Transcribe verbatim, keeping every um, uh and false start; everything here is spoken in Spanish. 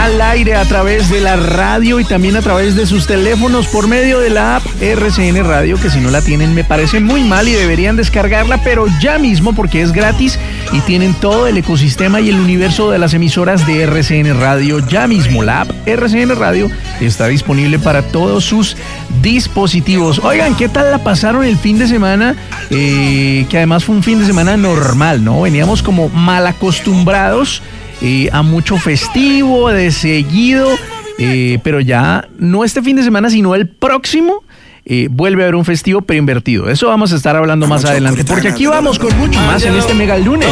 al aire a través de la radio y también a través de sus teléfonos por medio de la app R C N Radio, que si no la tienen me parece muy mal y deberían descargarla, pero ya mismo porque es gratis y tienen todo el ecosistema y el universo de las emisoras de R C N Radio. Ya mismo la app R C N Radio está disponible para todos sus dispositivos. Oigan, ¿qué tal la pasaron el fin de semana? Eh, que además fue un fin de semana normal, ¿no? Veníamos como mal acostumbrados eh, a mucho festivo, de seguido, eh, pero ya no este fin de semana, sino el próximo. Eh, vuelve a haber un festivo pero invertido. Eso vamos a estar hablando más adelante, porque aquí vamos con mucho más en este Mega Lunes.